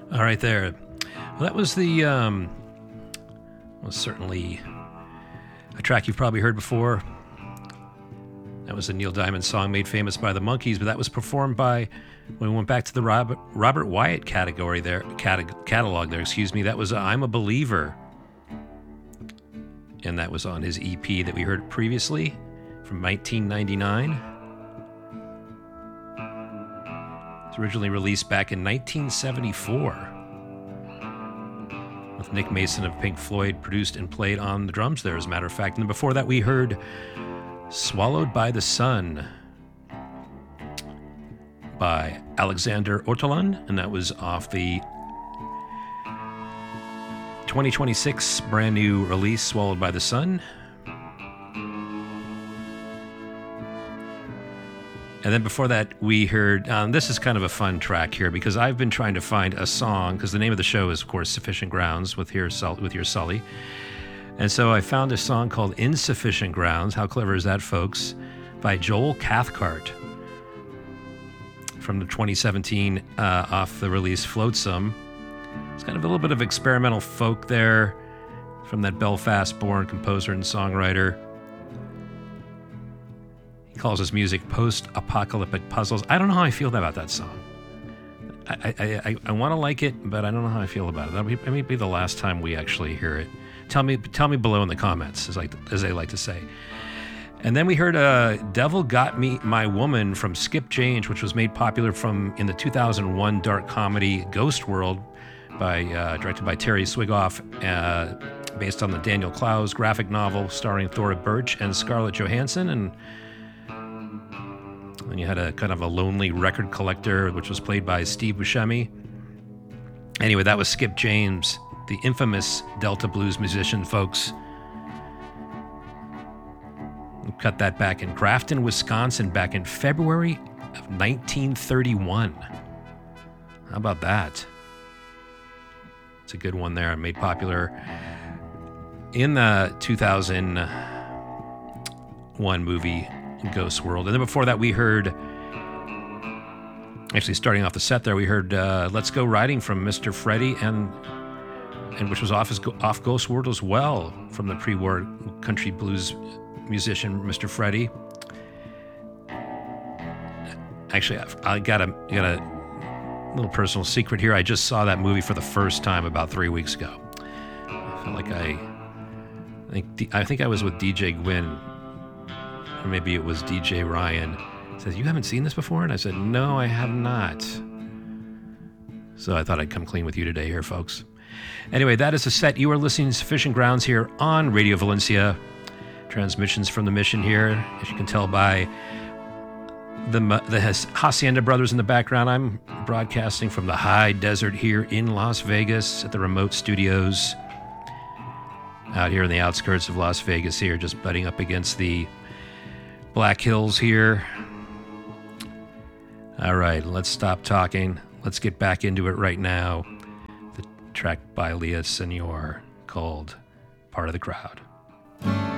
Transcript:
All right, there. Well, that was the was certainly a track you've probably heard before. That was a Neil Diamond song made famous by the Monkees, but that was performed by, when we went back to the Robert Wyatt category there, catalog there, excuse me, that was I'm a Believer. And that was on his EP that we heard previously from 1999. It was originally released back in 1974. With Nick Mason of Pink Floyd produced and played on the drums there, as a matter of fact. And then before that, we heard Swallowed by the Sun by Alexander Ortolan, and that was off the 2026 brand new release, Swallowed by the Sun. And then before that, we heard, this is kind of a fun track here because I've been trying to find a song, because the name of the show is, of course, Sufficient Grounds with your Sully. And so I found a song called Insufficient Grounds. How clever is that, folks? By Joel Cathcart from the 2017 off the release Flotsam. It's kind of a little bit of experimental folk there from that Belfast-born composer and songwriter. He calls his music post-apocalyptic puzzles. I don't know how I feel about that song. I want to like it, but I don't know how I feel about it. That may be the last time we actually hear it. Tell me below in the comments, as they like to say. And then we heard Devil Got Me My Woman from Skip James, which was made popular in the 2001 dark comedy Ghost World, directed by Terry Swigoff, based on the Daniel Clowes graphic novel starring Thora Birch and Scarlett Johansson. And then you had a kind of a lonely record collector, which was played by Steve Buscemi. Anyway, that was Skip James, the infamous Delta blues musician, folks. We cut that back in Grafton, Wisconsin, back in February of 1931. How about that? It's a good one there, made popular in the 2001 movie Ghost World. And then before that, we heard, actually starting off the set there, we heard Let's Go Riding from Mr. Freddie, and which was off Ghost World as well, from the pre-war country blues musician Mr. Freddie. Actually, I got a little personal secret here. I just saw that movie for the first time about 3 weeks ago. I feel like I think I was with DJ Gwynn, or maybe it was DJ Ryan. He says, "You haven't seen this before?" And I said, "No, I have not." So I thought I'd come clean with you today here, folks. Anyway, that is the set. You are listening to Sufficient Grounds here on Radio Valencia. Transmissions from the Mission here, as you can tell by the Hacienda Brothers in the background. I'm broadcasting from the high desert here in Las Vegas at the remote studios out here in the outskirts of Las Vegas here, just butting up against the Black Hills here. All right, let's stop talking. Let's get back into it right now. The track by Leah Senor called Part of the Crowd.